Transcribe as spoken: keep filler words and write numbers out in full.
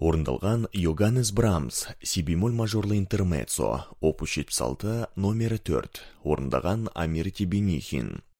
Орындалған Йоганнес Брамс, си бемоль мажорлы интермеццо, опус жетпіс алты, номері төрт. Орындаған Амир Тебенихин.